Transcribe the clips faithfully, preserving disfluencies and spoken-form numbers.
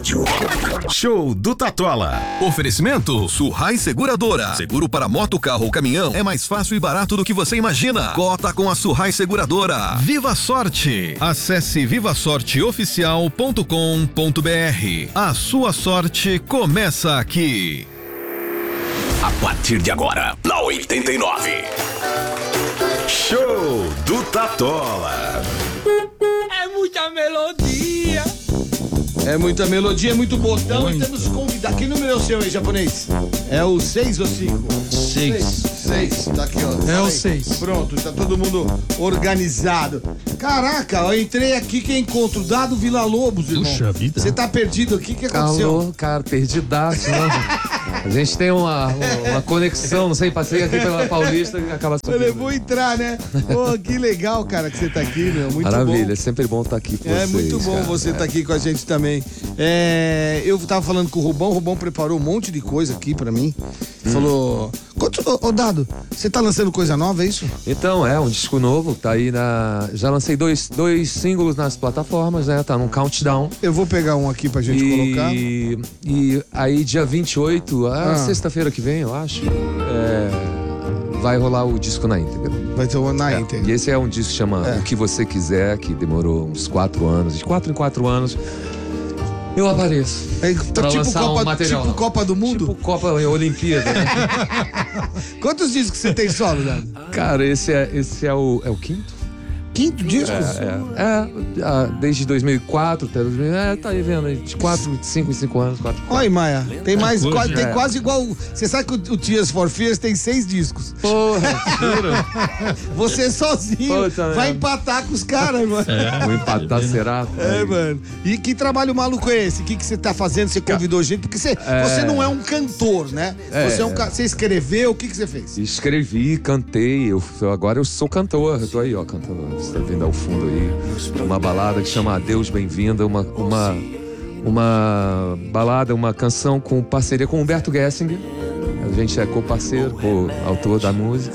rádio. Show do Tatola. Oferecimento Surrai Seguradora. Seguro para moto, carro ou caminhão é mais fácil e barato do que você imagina. Cota com a Surrai Seguradora. Viva Sorte. Acesse viva sorte oficial ponto com ponto br. A sua sorte começa aqui. A partir de agora, na oitenta e nove. Show do Tatola. É muita melodia. É muita melodia, é muito botão. Muito. E temos convidado. Que número é o seu aí, japonês? É o seis ou cinco? seis. seis. Tá aqui, ó. É aí. o seis. Pronto, tá todo mundo organizado. Caraca, eu entrei aqui, que é encontro dado Vila Lobos, irmão. Puxa vida. Você tá perdido aqui? O que aconteceu? Alô, cara, perdidaço, né? A gente tem uma, uma conexão, não sei, passei aqui pela Paulista e acaba subindo. Eu vou entrar, né? Pô, que legal, cara, que você tá aqui, meu. Muito Maravilha, bom. é sempre bom estar aqui com É vocês. muito bom cara. você estar é. tá aqui com a gente também. É, eu tava falando com o Rubão, o Rubão preparou um monte de coisa aqui pra mim. Hum. Falou, quanto, ô, ô Dado, você tá lançando coisa nova, é isso? Então, é um disco novo, tá aí na... Já lancei dois, dois singles nas plataformas, né? Tá num countdown. Eu vou pegar um aqui pra gente e... colocar. E aí, dia vinte e oito, a Ah. sexta-feira que vem, eu acho, é... vai rolar o disco na íntegra. Vai ter uma na É, íntegra. E esse é um disco que chama É. O Que Você Quiser, que demorou uns quatro anos. De quatro em quatro anos, eu apareço. É, tá pra tipo, lançar Copa, um material. tipo Copa do Mundo? Tipo Copa Olimpíada. Né? Quantos discos você tem solo, Dado? Cara, esse é, esse é o, é o quinto? Quinto disco? É, é, é, desde dois mil e quatro até dois mil, é, tá aí vendo, aí, de quatro, de cinco em cinco anos, quatro. Olha aí, Maia, tem mais, coisa, quase, tem é. quase igual, você sabe que o, o Tears for Fears tem seis discos. Porra, jura? Você sozinho Puta, vai né? empatar com os caras, mano. Vou empatar, será? É, mano. E que trabalho maluco é esse? O que, que você tá fazendo? Você convidou gente? Porque você, você não é um cantor, né? É. Você, é um, ca- você escreveu, o que, que você fez? Escrevi, cantei, eu, agora eu sou cantor, eu tô aí, ó, cantando, você tá vendo ao fundo aí, uma balada que chama Adeus Bem-vinda, uma, uma, uma balada, uma canção com parceria com Humberto Gessinger, a gente é co-parceiro, co-autor da música,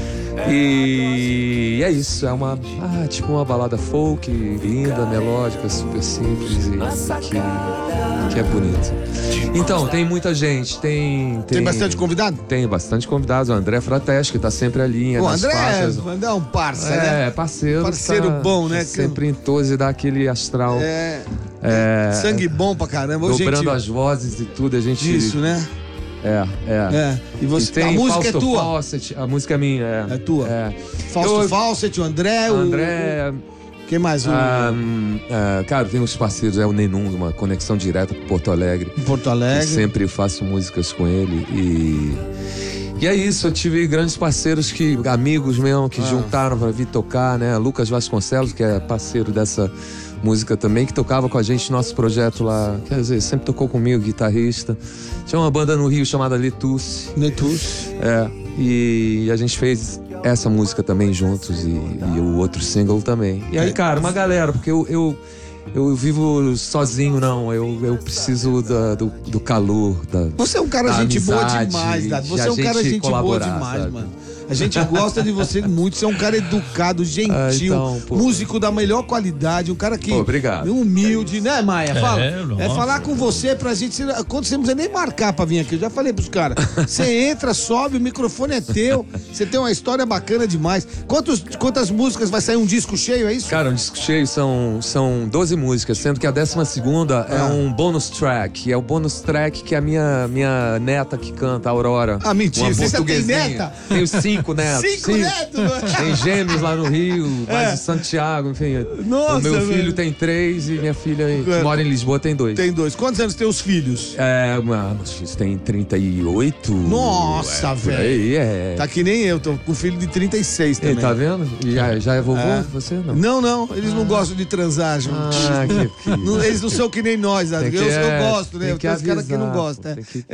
e é isso, é uma, ah, tipo uma balada folk, linda, melódica, super simples e que, que é bonita. Então, tem muita gente, tem... Tem bastante convidado? Tem bastante convidados. O André Frates, que tá sempre ali. O nas André faixas. é, André é um parça, É, né? parceiro. Parceiro tá bom, né? Sempre em todos e dá aquele astral. É, É, sangue bom pra caramba. Ô, dobrando gente, as vozes e tudo, a gente... Isso, né? É, é. É. E você, E tem a música Fausto é tua? Fawcett, a música é minha, é. É tua? É. Fausto Eu- Fawcett, o André, o... André... Quem mais? O... ah, hum, ah, cara, tem uns parceiros, é o Nenum, uma conexão direta com Porto Alegre. Em Porto Eu Alegre. sempre faço músicas com ele e... E é isso, eu tive grandes parceiros, que amigos mesmo, que Ah. juntaram pra vir tocar, né? Lucas Vasconcelos, que é parceiro dessa música também, que tocava com a gente no nosso projeto lá. Quer dizer, sempre tocou comigo, guitarrista. Tinha uma banda no Rio chamada Letus. Netus. É, e a gente fez essa música também juntos e, e o outro single também. E aí, cara, uma galera, porque eu... eu Eu vivo sozinho, não. Eu, eu preciso da, do, do calor, da. Você é um cara da gente boa amizade, demais, Dado. de Você a é um cara gente gente boa colaborar, demais, sabe? mano. A gente gosta de você muito. Você é um cara educado, gentil, Ah, então, pô. músico da melhor qualidade, um cara que. Pô, obrigado. Humilde, né, Maia? Fala. É, nossa. É falar com você pra gente. Quando você não precisa nem marcar pra vir aqui, eu já falei pros caras. Você entra, sobe, o microfone é teu. Você tem uma história bacana demais. Quantos, quantas músicas vai sair um disco cheio, é isso? Cara, um disco cheio são, são doze músicas, sendo que a décima segunda é Ah. um bônus track. É o bônus track que a minha, minha neta que canta, a Aurora. Ah, mentira, uma você já tem portuguesinha. neta? Tenho cinco netos. Cinco netos, mano. Tem gêmeos lá no Rio, mais de Santiago, enfim. É. Nossa, o meu filho velho. tem três e minha filha que É. mora em Lisboa tem dois. Tem dois. Quantos anos tem os filhos? É, uma- meus filhos têm trinta e oito. Nossa, é, por velho. Aí, é. Tá que nem eu, tô com filho de trinta e seis E também. tá vendo? Já, já é vovô? É. Você não? Não, não, eles não gostam de transar, João. Ah, que, que... Não, eles não são que nem nós, né? Tem que- eu, eu é, gosto, né? tem que Tem os caras que não avisar, gostam. pô, né? tem que-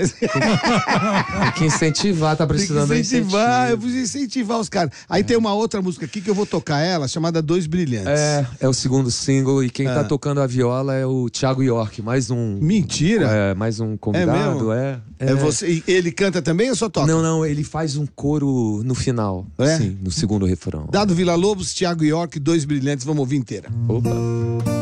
Tem que incentivar, tá Tem que precisando incentivar, eu incentivo. preciso incentivar os caras. Aí tem uma outra música aqui que eu vou tocar ela, chamada Dois Brilhantes. É, é o segundo single e quem Ah. tá tocando a viola é o Thiago York, mais um. Mentira! É, mais um convidado, mesmo? é. É. você, e ele canta também ou só toca? Não, não, ele faz um coro no final. É? Sim, no segundo refrão. Dado Vila Lobos, Thiago York, Dois Brilhantes, vamos ouvir inteira. Opa.